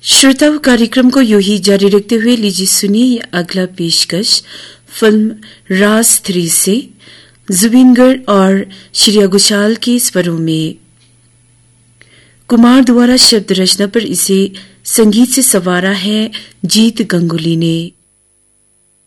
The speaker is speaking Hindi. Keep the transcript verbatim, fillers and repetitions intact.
श्रोताओं, कार्यक्रम को यूं ही जारी रखते हुए लीजिए सुनिए अगला पेशकश फिल्म राज थ्री से जुबिन गर्ग और श्रेया घोषाल के स्वरों में। कुमार द्वारा शब्द रचना पर इसे संगीत से संवारा है जीत गंगुली ने।